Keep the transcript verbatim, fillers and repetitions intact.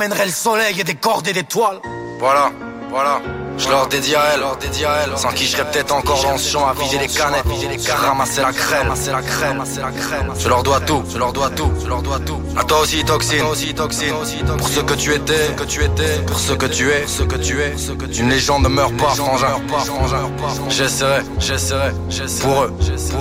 Mènerait le soleil et des cordes et des toiles. Voilà, voilà. Je leur dédie à elle, sans qui je serais peut-être encore dans ce champ à vider les canettes, ramasser la crème, je leur dois tout, je leur dois tout, je leur dois tout. À toi aussi toxine, pour ce que tu étais, pour ce que tu es, ce que tu es. Une légende ne meurt pas, frangin. J'essaierai, j'essaierai, pour eux.